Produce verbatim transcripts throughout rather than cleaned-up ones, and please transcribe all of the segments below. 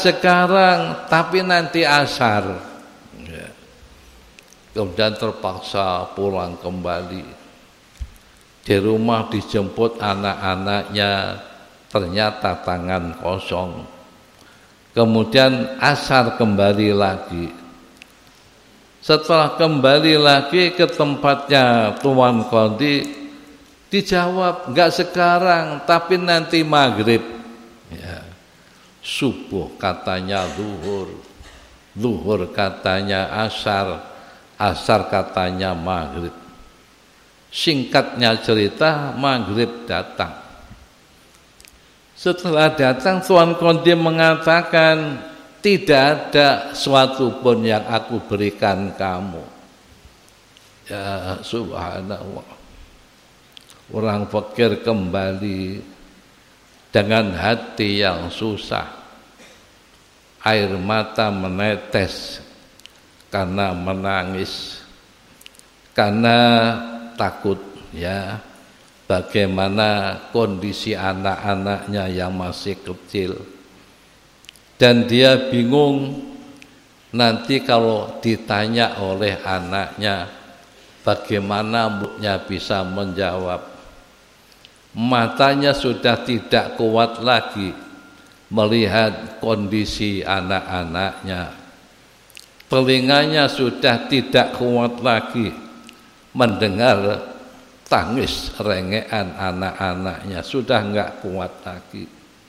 sekarang tapi nanti asar. Ya. Kemudian terpaksa pulang kembali. Di rumah dijemput anak-anaknya, ternyata tangan kosong. Kemudian asar kembali lagi. Setelah kembali lagi ke tempatnya Tuan Qadhi, dijawab, enggak sekarang, tapi nanti maghrib. Ya. Subuh katanya zuhur, zuhur katanya asar, asar katanya maghrib. Singkatnya cerita, maghrib datang. Setelah datang, Tuan Qadhi mengatakan, tidak ada suatu pun yang aku berikan kamu. Ya subhanallah. Orang fakir kembali dengan hati yang susah. Air mata menetes karena menangis. Karena takut ya. Bagaimana kondisi anak-anaknya yang masih kecil. Dan dia bingung nanti kalau ditanya oleh anaknya bagaimana mulutnya bisa menjawab. Matanya sudah tidak kuat lagi melihat kondisi anak-anaknya. Telinganya sudah tidak kuat lagi mendengar tangis rengean anak-anaknya. Sudah enggak kuat lagi.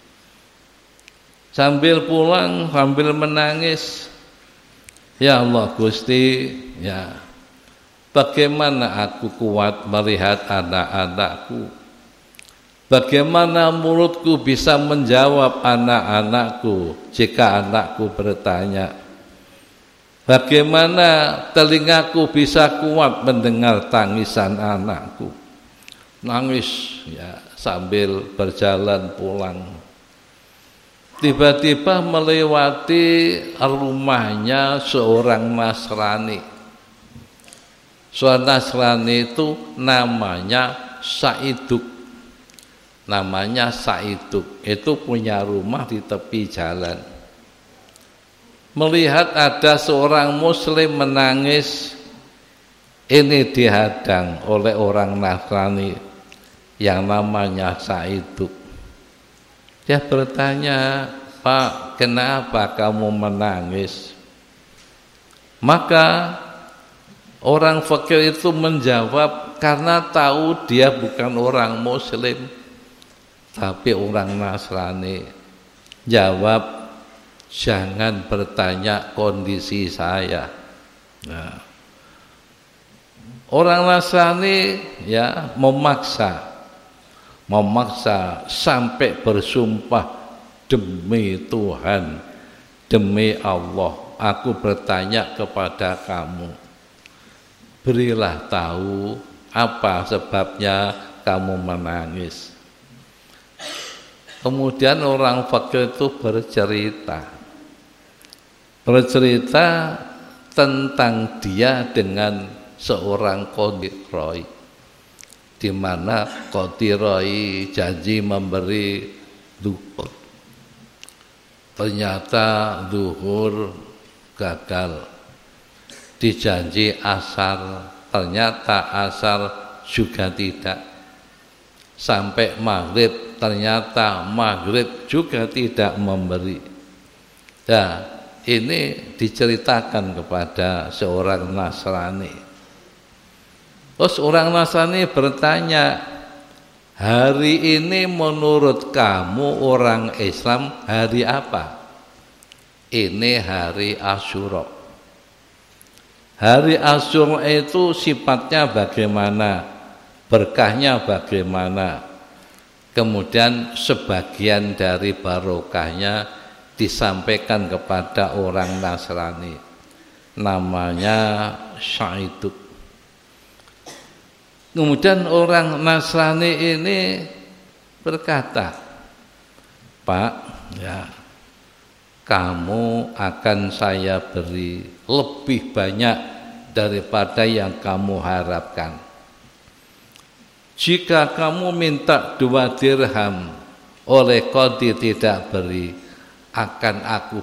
Sambil pulang, sambil menangis, ya Allah Gusti, ya bagaimana aku kuat melihat anak-anakku? Bagaimana mulutku bisa menjawab anak-anakku jika anakku bertanya? Bagaimana telingaku bisa kuat mendengar tangisan anakku? Nangis ya sambil berjalan pulang. Tiba-tiba melewati rumahnya seorang Nasrani. Seorang Nasrani itu namanya Saiduk. Namanya Saiduk. Itu punya rumah di tepi jalan. Melihat ada seorang Muslim menangis, ini dihadang oleh orang Nasrani yang namanya Saiduk. Dia bertanya, Pak, kenapa kamu menangis? Maka orang fakir itu menjawab, karena tahu dia bukan orang Muslim, tapi orang Nasrani. Jawab, jangan bertanya kondisi saya. Nah, orang Nasrani ya memaksa. Memaksa sampai bersumpah, demi Tuhan, demi Allah, aku bertanya kepada kamu, berilah tahu apa sebabnya kamu menangis. Kemudian orang fakir itu bercerita, bercerita tentang dia dengan seorang Qadhi Rai, di mana Qadhi Rai janji memberi zuhur. Ternyata zuhur gagal. Dijanji asar, ternyata asar juga tidak. Sampai maghrib, ternyata maghrib juga tidak memberi. Nah, ini diceritakan kepada seorang Nasrani. Terus orang Nasrani bertanya, hari ini menurut kamu orang Islam hari apa? Ini hari Asyura. Hari Asyura itu sifatnya bagaimana? Berkahnya bagaimana? Kemudian sebagian dari barokahnya disampaikan kepada orang Nasrani. Namanya Saiduk. Kemudian orang Nasrani ini berkata, Pak, ya, kamu akan saya beri lebih banyak daripada yang kamu harapkan. Jika kamu minta dua dirham, oleh Qadhi tidak beri, akan aku